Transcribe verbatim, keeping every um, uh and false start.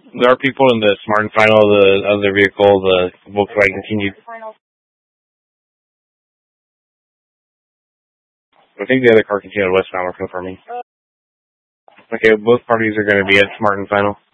There are people in the Smart and Final, the other vehicle, the Volkswagen continued. I think the other car continued westbound. We're confirming. Okay, both parties are going to be at Smart and Final.